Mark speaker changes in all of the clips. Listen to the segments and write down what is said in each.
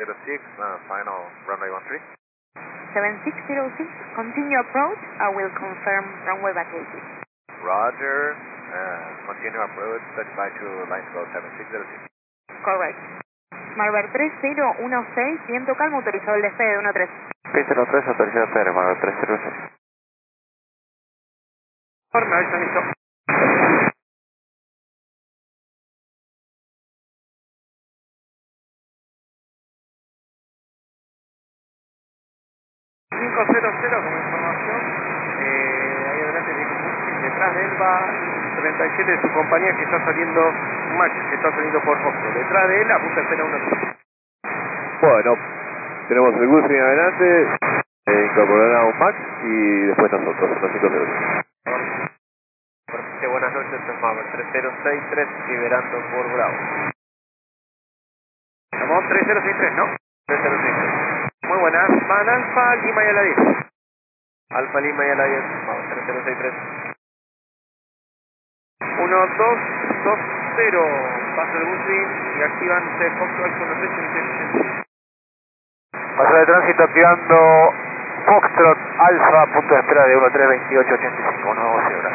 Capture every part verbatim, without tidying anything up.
Speaker 1: zero six, uh, final runway one three.
Speaker 2: seven six zero six, continue approach. I will confirm runway vacated.
Speaker 1: Roger, uh, continue approach, thirty-five to line code seven six zero six.
Speaker 2: Correct. Smarbird tres cero uno seis, viento calmo, autorizado el despegue de uno tres.
Speaker 3: seis cero tres, autorizado el despegue, Smarbird tres cero seis.
Speaker 4: Me avisan, listo. cinco cero cero como información, eh, ahí adelante de- detrás de él va treinta y siete de su compañía que está saliendo, Max, que está saliendo por Foxtrot. Detrás de él apunta espera uno.
Speaker 3: Bueno, tenemos el Gulfstream adelante, eh, incorporará un Max y después nosotros, uno cinco cero cero.
Speaker 1: Perfecto, buenas noches, Smarbird tres cero seis tres, liberando por Bravo.
Speaker 4: Estamos tres cero seis tres, ¿no?
Speaker 1: tres cero seis tres.
Speaker 4: Muy buenas, van Alfa, Lima y a la diez.
Speaker 1: Alfa Lima y a la diez, Smarbird tres cero seis tres.
Speaker 4: uno dos dos cero, paso el Gulfstream y activan Foxtrot uno tres seis.
Speaker 3: Paso de tránsito activando Foxtrot Alfa, punto de espera de uno tres veintiocho ochenta y cinco, uno doce horas.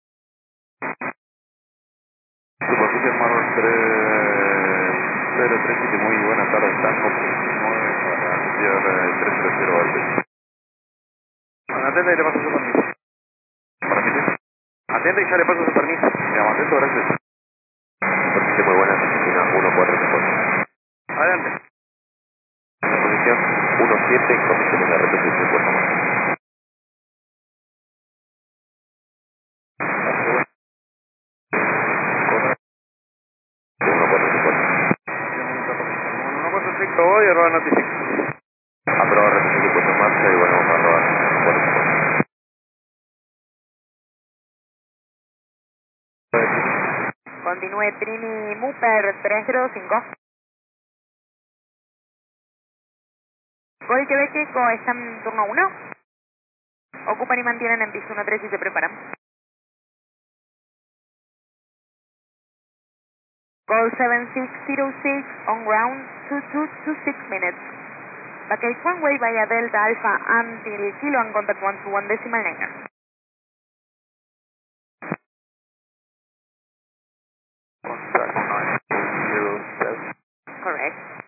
Speaker 3: Superficie Smarbird tres cero tres siete, muy buenas tardes, Tango nueve para cierre tres cero cero Alpes.
Speaker 4: Atenta y le paso su permiso.
Speaker 3: ¿Para qué te?
Speaker 4: Atenta y ya le paso su permiso.
Speaker 3: Me llamo atento, gracias. Superficie muy buena, Argentina uno cuatro cuatro.
Speaker 4: Adelante.
Speaker 3: Posición uno siete, condiciones de repetición, por favor. uno cuatro cuatro.
Speaker 4: uno cuatro seis, voy a robar notificación.
Speaker 3: Aprobar repetición de puesto en marcha y bueno, vamos a robar cuatro cuatro.
Speaker 2: Continúe Trini Mooper tres cero cinco. Gol Quebec Eco, está en turno uno. Ocupan y mantienen en piso uno tres y se preparan. Gol seven six zero six, on ground two two two six minutes. Vacate runway via Delta Alpha until Kilo and contact one to one decimal nine.
Speaker 3: Contact nine zero seven.
Speaker 2: Correct.